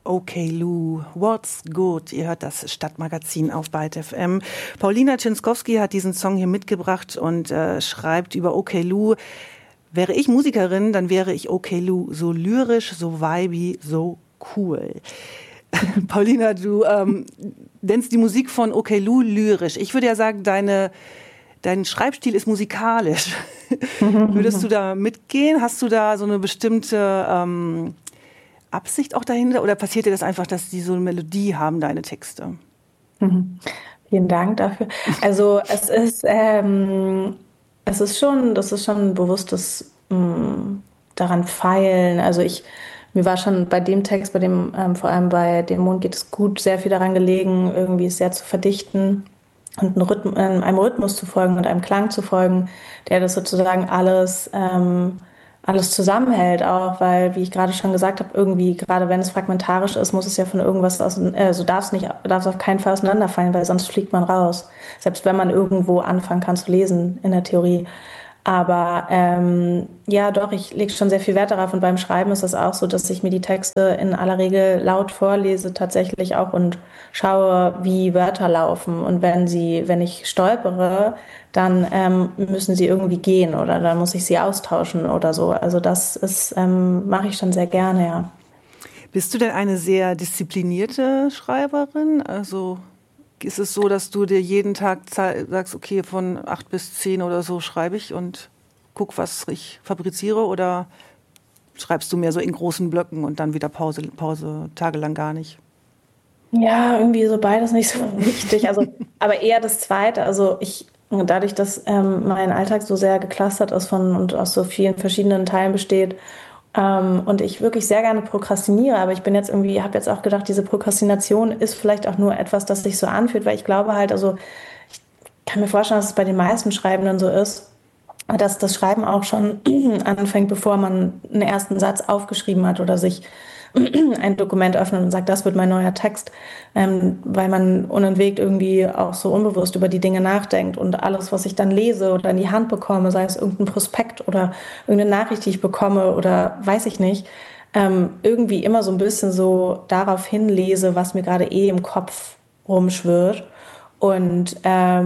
Okay Lou, what's good? Ihr hört das Stadtmagazin auf Byte FM. Paulina Czinskowski hat diesen Song hier mitgebracht und schreibt über Okay Lou: Wäre ich Musikerin, dann wäre ich Okay Lou so lyrisch, so vibey, so cool. Paulina, du nennst die Musik von Okay Lou lyrisch. Ich würde ja sagen, dein Schreibstil ist musikalisch. Würdest du da mitgehen? Hast du da so eine bestimmte Absicht auch dahinter? Oder passiert dir das einfach, dass die so eine Melodie haben, deine Texte? Vielen Dank dafür. Also es ist schon, das ist schon ein bewusstes daran feilen. Also mir war schon bei dem Text, bei dem, vor allem bei Dem Mond geht es gut, sehr viel daran gelegen, irgendwie es sehr zu verdichten und einem Rhythmus zu folgen und einem Klang zu folgen, der das sozusagen alles zusammenhält auch, weil, wie ich gerade schon gesagt habe, irgendwie, gerade wenn es fragmentarisch ist, muss es ja von irgendwas darf es auf keinen Fall auseinanderfallen, weil sonst fliegt man raus. Selbst wenn man irgendwo anfangen kann zu lesen in der Theorie. Aber ja, doch, ich lege schon sehr viel Wert darauf und beim Schreiben ist es auch so, dass ich mir die Texte in aller Regel laut vorlese tatsächlich auch und schaue, wie Wörter laufen. Und wenn ich stolpere, dann müssen sie irgendwie gehen oder dann muss ich sie austauschen oder so. Also das mache ich schon sehr gerne, ja. Bist du denn eine sehr disziplinierte Schreiberin? Also ist es so, dass du dir jeden Tag sagst, okay, von 8 bis 10 oder so schreibe ich und guck, was ich fabriziere? Oder schreibst du mehr so in großen Blöcken und dann wieder Pause tagelang gar nicht? Ja, irgendwie so beides nicht so wichtig. Also, aber eher das Zweite. Also dadurch, dass mein Alltag so sehr geclustert ist und aus so vielen verschiedenen Teilen besteht, und ich wirklich sehr gerne prokrastiniere, aber habe jetzt auch gedacht, diese Prokrastination ist vielleicht auch nur etwas, das sich so anfühlt, weil ich glaube halt, also ich kann mir vorstellen, dass es bei den meisten Schreibenden so ist, dass das Schreiben auch schon anfängt, bevor man einen ersten Satz aufgeschrieben hat oder sich ein Dokument öffnet und sagt, das wird mein neuer Text, weil man unentwegt irgendwie auch so unbewusst über die Dinge nachdenkt und alles, was ich dann lese oder in die Hand bekomme, sei es irgendein Prospekt oder irgendeine Nachricht, die ich bekomme oder weiß ich nicht, irgendwie immer so ein bisschen so darauf hinlese, was mir gerade im Kopf rumschwirrt. Und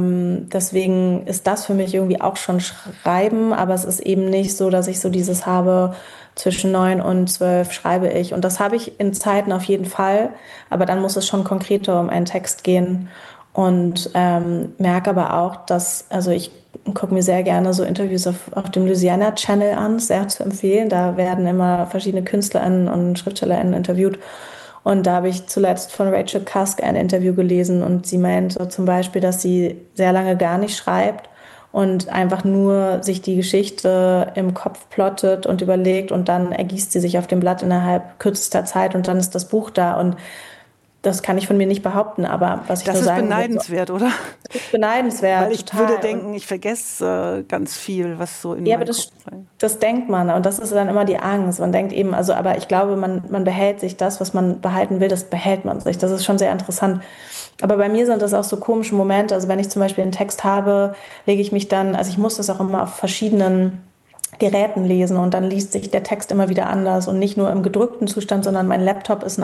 deswegen ist das für mich irgendwie auch schon Schreiben, aber es ist eben nicht so, dass ich so dieses habe, zwischen 9 und 12 schreibe ich. Und das habe ich in Zeiten auf jeden Fall, aber dann muss es schon konkreter um einen Text gehen. Und merke aber auch, also ich gucke mir sehr gerne so Interviews auf dem Louisiana Channel an, sehr zu empfehlen. Da werden immer verschiedene KünstlerInnen und SchriftstellerInnen interviewt. Und da habe ich zuletzt von Rachel Cusk ein Interview gelesen und sie meinte zum Beispiel, dass sie sehr lange gar nicht schreibt und einfach nur sich die Geschichte im Kopf plottet und überlegt und dann ergießt sie sich auf dem Blatt innerhalb kürzester Zeit und dann ist das Buch da. Und das kann ich von mir nicht behaupten, aber was ich Das nur ist sagen will, beneidenswert, oder? das ist beneidenswert, Weil ich total. würde denken, ich vergesse ganz viel, was so in Ja, aber meinen Kopf rein. das denkt man und das ist dann immer die Angst. Man denkt eben, also, aber ich glaube, man behält sich das, was man behalten will, das behält man sich. Das ist schon sehr interessant. Aber bei mir sind das auch so komische Momente. Also wenn ich zum Beispiel einen Text habe, lege ich mich dann, also ich muss das auch immer auf verschiedenen Geräten lesen und dann liest sich der Text immer wieder anders und nicht nur im gedrückten Zustand, sondern mein Laptop ist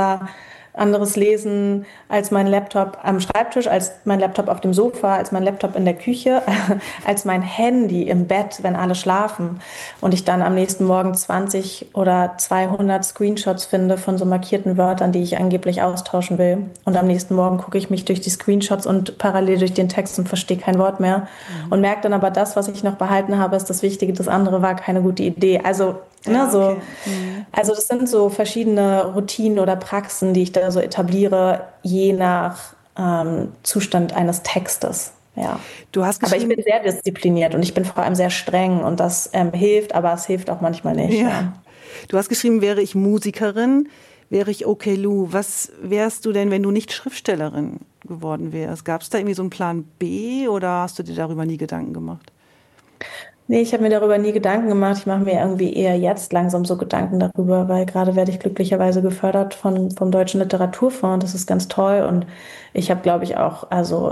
anderes Lesen als mein Laptop am Schreibtisch, als mein Laptop auf dem Sofa, als mein Laptop in der Küche, als mein Handy im Bett, wenn alle schlafen und ich dann am nächsten Morgen 20 oder 200 Screenshots finde von so markierten Wörtern, die ich angeblich austauschen will. Und am nächsten Morgen gucke ich mich durch die Screenshots und parallel durch den Text und verstehe kein Wort mehr und merke dann aber, das, was ich noch behalten habe, ist das Wichtige, das andere war keine gute Idee. Also Ja, so. okay. Also das sind so verschiedene Routinen oder Praxen, die ich da so etabliere, je nach Zustand eines Textes. Ja. Du hast Aber ich geschrieben, bin sehr diszipliniert und ich bin vor allem sehr streng und das hilft, aber es hilft auch manchmal nicht. ja. Ja. Du hast geschrieben, wäre ich Musikerin, wäre ich Okay Lou. Was wärst du denn, wenn du nicht Schriftstellerin geworden wärst? Gab es da irgendwie so einen Plan B oder hast du dir darüber nie Gedanken gemacht? Nee, ich habe mir darüber nie Gedanken gemacht. Ich mache mir irgendwie eher jetzt langsam so Gedanken darüber, weil gerade werde ich glücklicherweise gefördert vom Deutschen Literaturfonds. Das ist ganz toll und ich habe, glaube ich, auch, also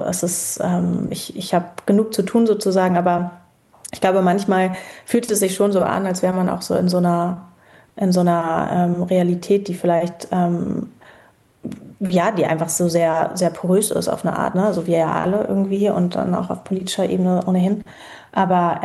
ich habe genug zu tun sozusagen, aber ich glaube, manchmal fühlt es sich schon so an, als wäre man auch so in so einer Realität, die vielleicht ja, die einfach so sehr, sehr porös ist auf eine Art, ne? So wir ja alle irgendwie und dann auch auf politischer Ebene ohnehin. Aber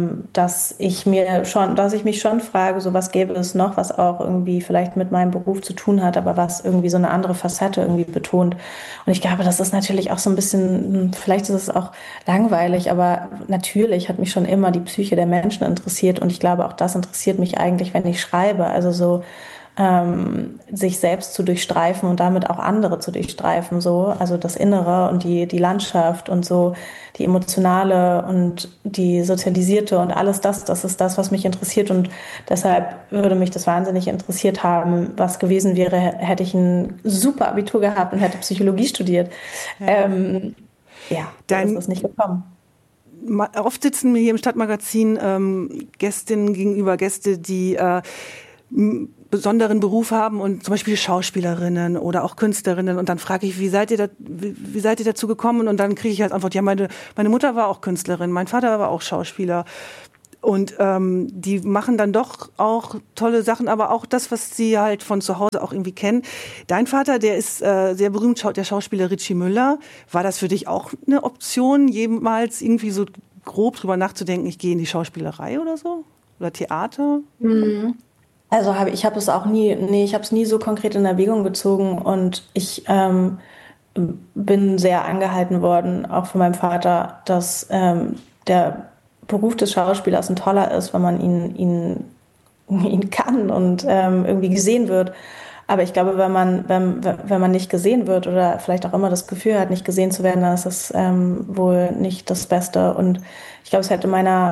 dass ich mich schon frage, so was gäbe es noch, was auch irgendwie vielleicht mit meinem Beruf zu tun hat, aber was irgendwie so eine andere Facette irgendwie betont. Und ich glaube, das ist natürlich auch so ein bisschen, vielleicht ist es auch langweilig, aber natürlich hat mich schon immer die Psyche der Menschen interessiert und ich glaube, auch das interessiert mich eigentlich, wenn ich schreibe. Also so sich selbst zu durchstreifen und damit auch andere zu durchstreifen, so, also das Innere und die Landschaft und so, die emotionale und die sozialisierte und alles das ist das, was mich interessiert und deshalb würde mich das wahnsinnig interessiert haben, was gewesen wäre, hätte ich ein super Abitur gehabt und hätte Psychologie studiert. Ja. Ja, so ist es nicht gekommen. Oft sitzen mir hier im Stadtmagazin Gästinnen gegenüber, Gäste, die besonderen Beruf haben und zum Beispiel Schauspielerinnen oder auch Künstlerinnen und dann frage ich, wie seid ihr dazu gekommen und dann kriege ich als Antwort, ja, meine Mutter war auch Künstlerin, mein Vater war auch Schauspieler und die machen dann doch auch tolle Sachen, aber auch das, was sie halt von zu Hause auch irgendwie kennen. Dein Vater, der ist sehr berühmt, der Schauspieler Ritchie Müller. War das für dich auch eine Option, jemals irgendwie so grob drüber nachzudenken, ich gehe in die Schauspielerei oder so? Oder Theater? Mhm. Also ich habe es auch nie, nee, ich habe es nie so konkret in Erwägung gezogen und ich bin sehr angehalten worden, auch von meinem Vater, dass der Beruf des Schauspielers ein toller ist, wenn man ihn kann und irgendwie gesehen wird. Aber ich glaube, wenn man nicht gesehen wird oder vielleicht auch immer das Gefühl hat, nicht gesehen zu werden, dann ist das wohl nicht das Beste. Und ich glaube, es hätte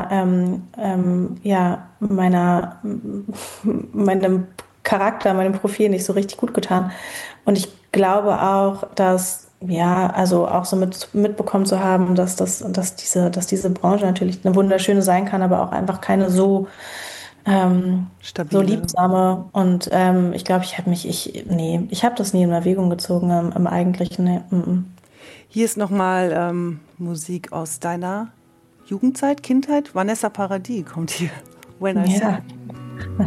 meinem Charakter, meinem Profil nicht so richtig gut getan. Und ich glaube auch, dass ja, also auch so mitbekommen zu haben, dass diese Branche natürlich eine wunderschöne sein kann, aber auch einfach keine so Stabile. liebsame und ich glaube, ich habe das nie in Erwägung gezogen im Eigentlichen. Nee. Hier ist nochmal Musik aus deiner Jugendzeit, Kindheit. Vanessa Paradis kommt hier. When I Ja.